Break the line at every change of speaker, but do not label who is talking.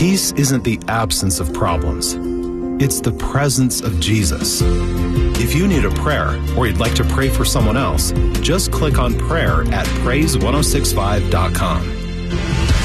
Peace isn't the absence of problems. It's the presence of Jesus. If you need a prayer or you'd like to pray for someone else, just click on prayer at praise1065.com.